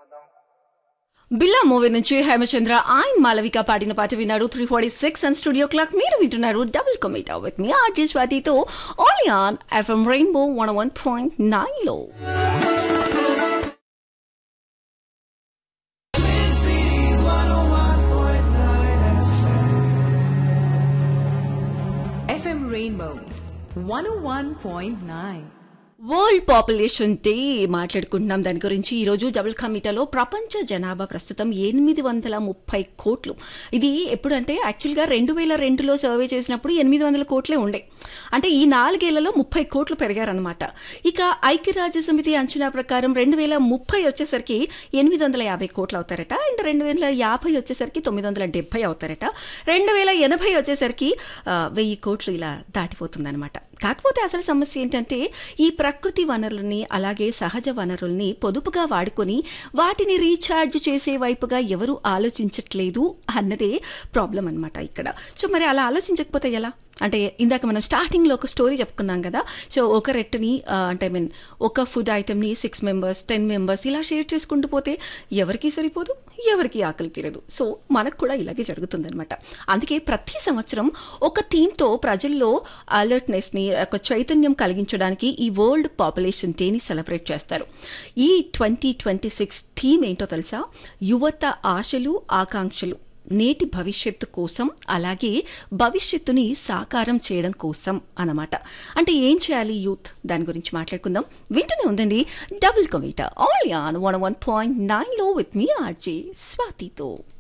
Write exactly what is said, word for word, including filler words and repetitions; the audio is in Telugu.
బిల్లా మూవీ నుంచి హేమచంద్ర ఆయన మాలవిక పాడిన పాట విన్నారు. Three forty six and studio clock మీరు వింటున్నారు double కమిటా with me RJ స్వాతితో only on FM rainbow one one point nine లో. FM rainbow one one point nine. World population day మాట్లాడుకుంటున్నాం. దాని గురించి ఈరోజు డబుల్ కమిటాలో ప్రపంచ జనాభా ప్రస్తుతం ఎనిమిది వందల ముప్పై కోట్లు. ఇది ఎప్పుడంటే యాక్చువల్గా రెండు వేల రెండులో సర్వే చేసినప్పుడు ఎనిమిది వందల కోట్లే ఉండే. అంటే ఈ నాలుగేళ్లలో ముప్పై కోట్లు పెరిగారనమాట. ఇక ఐక్యరాజ్య సమితి అంచనా ప్రకారం రెండు వేల ముప్పై వచ్చేసరికి ఎనిమిది వందల యాభై కోట్లు అవుతారట. అండ్ రెండు వేల యాభై వచ్చేసరికి తొమ్మిది వందల డెబ్బై అవుతారట. రెండు వేల ఎనభై వచ్చేసరికి వెయ్యి కోట్లు ఇలా దాటిపోతుందనమాట. కాకపోతే అసలు సమస్య ఏంటంటే ఈ ప్రకృతి వనరులని అలాగే సహజ వనరుల్ని పొదుపుగా వాడుకొని వాటిని రీఛార్జ్ చేసే వైపుగా ఎవరు ఆలోచించట్లేదు అన్నదే ప్రాబ్లం అనమాట ఇక్కడ. సో మరి అలా ఆలోచించకపోతే ఎలా అంటే ఇందాక మనం స్టార్టింగ్లో ఒక స్టోరీ చెప్పుకున్నాం కదా. సో ఒక రెట్టని అంటే ఐ మీన్ ఒక food ఐటమ్ని six members ten members ఇలా షేర్ చేసుకుంటూ పోతే ఎవరికి సరిపోదు, ఎవరికి ఆకలి తీరదు. సో మనకు కూడా ఇలాగే జరుగుతుందనమాట. అందుకే ప్రతి సంవత్సరం ఒక థీమ్తో ప్రజల్లో అలర్ట్నెస్ని ఒక చైతన్యం కలిగించడానికి ఈ వరల్డ్ పాపులేషన్ డేని సెలబ్రేట్ చేస్తారు. ఈ ట్వంటీ ట్వంటీ సిక్స్ థీమ్ ఏంటో తెలుసా? యువత ఆశలు ఆకాంక్షలు నేటి భవిష్యత్తు కోసం అలాగే భవిష్యత్తుని సాకారం చేయడం కోసం అన్నమాట. అంటే ఏం చేయాలి యూత్, దాని గురించి మాట్లాడుకుందాం. వింటూనే ఉందండి double కమిటా only on one one point nine లో విత్ మీ ఆర్జే స్వాతితో.